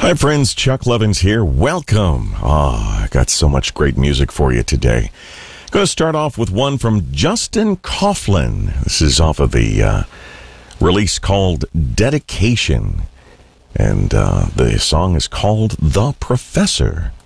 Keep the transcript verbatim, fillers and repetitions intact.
Hi, friends. Chuck Levins here. Welcome. Ah, oh, I got so much great music for you today. Going to start off with one from Justin Coughlin. This is off of the uh, release called Dedication. And uh, the song is called The Professor.